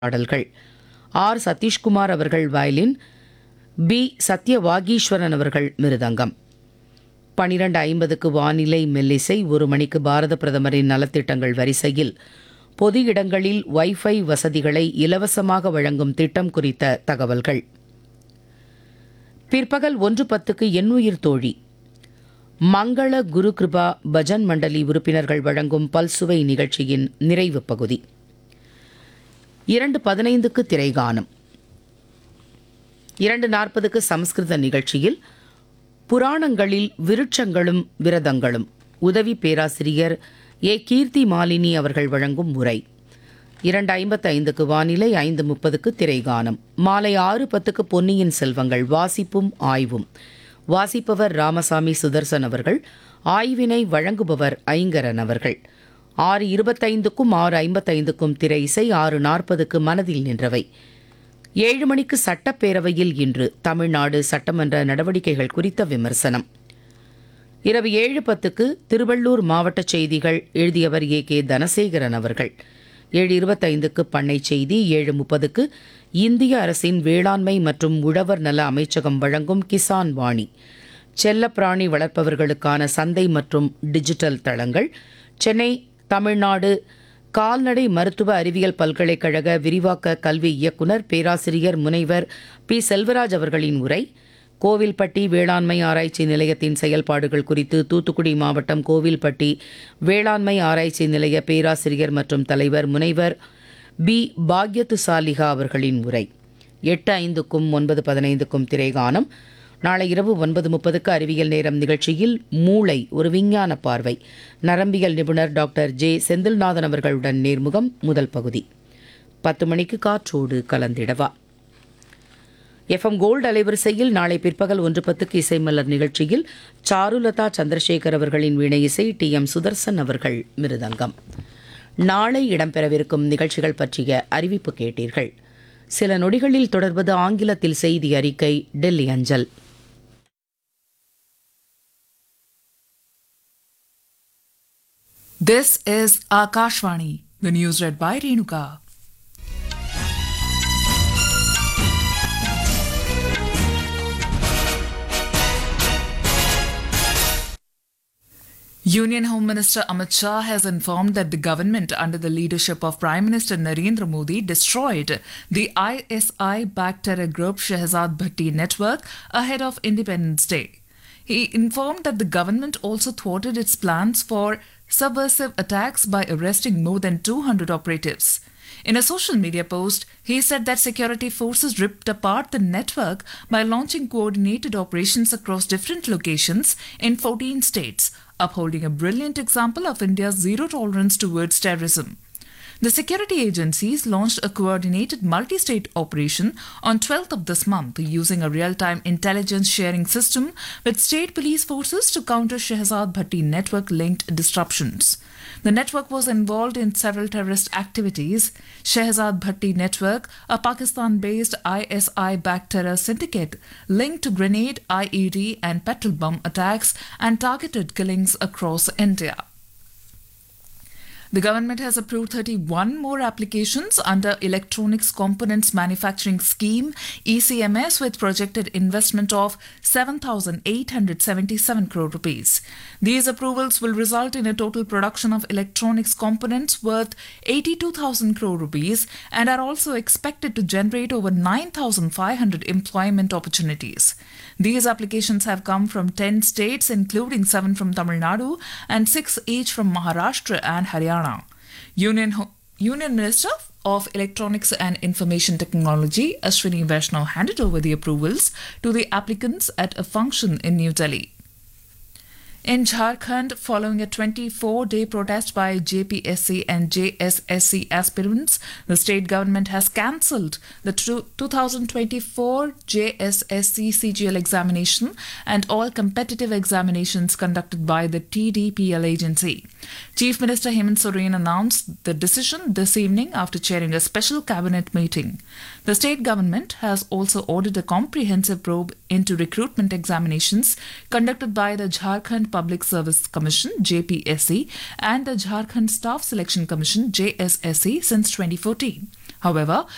பாடல்கள். ஆர் சதீஷ்குமார் அவர்கள் violin, B சத்யவாகீஸ்வரன் அவர்கள் மிருதங்கம். 12:50க்கு வானிலை மெல்லிசை. 1 மணிக்கு பாரத பிரதமரின் நலத்திட்டங்கள் வரிசையில் பொது இடங்களில் வைஃபை வசதிகளை இலவசமாக வழங்கும் திட்டம் குறித்த தகவல்கள். பிற்பகல் 1:10க்கு எண்ணுயிர் தோழி, மங்கள குரு கிருபா பஜன் மண்டலி உறுப்பினர்கள் வழங்கும் பல்சுவை நிகழ்ச்சியின் நிறைவு பகுதி. 2:15க்கு திரைகானம். 2:40க்கு சமஸ்கிருத நிகழ்ச்சியில் புராணங்களில் விருட்சங்களும் விரதங்களும், உதவி பேராசிரியர் ஏ கீர்த்தி மாலினி அவர்கள் வழங்கும் உரை. 2:55க்கு வானிலை. 5:30க்கு திரைகானம். மாலை 6:10க்கு பொன்னியின் செல்வங்கள், வாசிப்பும் ஆய்வும். வாசிப்பவர் ராமசாமி சுதர்சன் அவர்கள். ஆய்வினை வழங்குபவர் ஐங்கரன் அவர்கள். 6:25க்கும் 6:55க்கும் திரை இசை. 6:40க்கு மனதில் நின்றவை. 7 மணிக்கு சட்டப்பேரவையில் இன்று தமிழ்நாடு சட்டமன்ற நடவடிக்கைகள் குறித்த விமர்சனம். இரவு 7:10க்கு திருவள்ளூர் மாவட்ட செய்திகள், எழுதியவர் ஏ கே தனசேகரன் அவர்கள். 7:25க்கு பண்ணை செய்தி. 7:30க்கு இந்திய அரசின் வேளாண்மை மற்றும் உழவர் நல அமைச்சகம் வழங்கும் கிசான் வாணி, செல்லப்பிராணி வளர்ப்பவர்களுக்கான சந்தை மற்றும் டிஜிட்டல் தளங்கள். சென்னை தமிழ்நாடு கால்நடை மருத்துவ அறிவியல் பல்கலைக்கழக விரிவாக்க கல்வி இயக்குநர் பேராசிரியர் முனைவர் பி செல்வராஜ் அவர்களின் உரை. கோவில்பட்டி வேளாண்மை ஆராய்ச்சி நிலையத்தின் செயல்பாடுகள் குறித்து தூத்துக்குடி மாவட்டம் கோவில்பட்டி வேளாண்மை ஆராய்ச்சி நிலைய பேராசிரியர் மற்றும் தலைவர் முனைவர் பி பாக்யத்து சாலிகா அவர்களின் உரை. 8:05க்கும் 9:15க்கும் திரைகானம். நாளை இரவு 9:30க்கு அறிவியல் நேரம் நிகழ்ச்சியில் மூளை ஒரு விஞ்ஞான பார்வை, நரம்பியல் நிபுணர் டாக்டர் ஜே செந்தில்நாதன் அவர்களுடன் நேர்முகம், முதல் பகுதி. 10 மணிக்கு காற்றோடு கலந்திடவா. எஃப்எம் கோல்டு அலைவரிசையில் நாளை பிற்பகல் 1:10க்கு இசைமலர் நிகழ்ச்சியில் சாருலதா சந்திரசேகர் அவர்களின் வீணை இசை, டி.எம். சுதர்சன் அவர்கள் மிருதங்கம். நாளை இடம்பெறவிருக்கும் நிகழ்ச்சிகள் பற்றிய அறிவிப்பு கேட்டீர்கள். சில நொடிகளில் தொடர்வது ஆங்கிலத்தில் செய்தி அறிக்கை, டெல்லி அஞ்சல். This is Akashvani, the news read by Renuka. Union Home Minister Amit Shah has informed that the government under the leadership of Prime Minister Narendra Modi destroyed the ISI-backed terror group Shehzad Bhatti network ahead of Independence Day. He informed that the government also thwarted its plans for subversive attacks by arresting more than 200 operatives. In a social media post, he said that security forces ripped apart the network by launching coordinated operations across different locations in 14 states, upholding a brilliant example of India's zero tolerance towards terrorism. The security agencies launched a coordinated multi-state operation on 12th of this month using a real-time intelligence sharing system with state police forces to counter Shehzad Bhatti network-linked disruptions. The network was involved in several terrorist activities. Shehzad Bhatti network, a Pakistan-based ISI-backed terror syndicate linked to grenade, IED and petrol bomb attacks and targeted killings across India. The government has approved 31 more applications under Electronics Components Manufacturing Scheme ECMS with projected investment of 7,877 crore rupees. These approvals will result in a total production of electronics components worth 82,000 crore rupees and are also expected to generate over 9,500 employment opportunities. These applications have come from 10 states, including 7 from Tamil Nadu and 6 each from Maharashtra and Haryana. Union Minister of Electronics and Information Technology, Ashwini Vaishnaw, handed over the approvals to the applicants at a function in New Delhi. In Jharkhand, following a 24-day protest by JPSC and JSSC aspirants, the state government has cancelled the 2024 JSSC CGL examination and all competitive examinations conducted by the TDPL agency. Chief Minister Hemant Soren announced the decision this evening after chairing a special cabinet meeting. The state government has also ordered a comprehensive probe into recruitment examinations conducted by the Jharkhand Public Service Commission JPSC and the Jharkhand Staff Selection Commission JSSC since 2014. However,